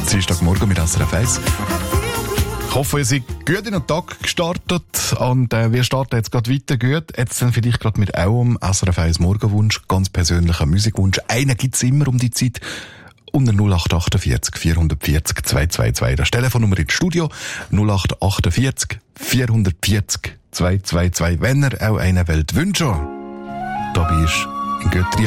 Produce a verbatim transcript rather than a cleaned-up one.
Dienstagmorgen mit S R F eins. Ich hoffe, ihr seid gut in den Tag gestartet und äh, wir starten jetzt gerade weiter gut. Jetzt dann vielleicht gerade mit eurem S R F eins Morgenwunsch, ganz persönlicher Musikwunsch. Einen gibt's immer um die Zeit. Unter null acht achtundvierzig vierhundertvierzig zweihundertzweiundzwanzig. Das Telefonnummer ins Studio null acht achtundvierzig vierhundertvierzig zweihundertzweiundzwanzig. Wenn ihr auch einen Weltwünscher da bist, in Göttingen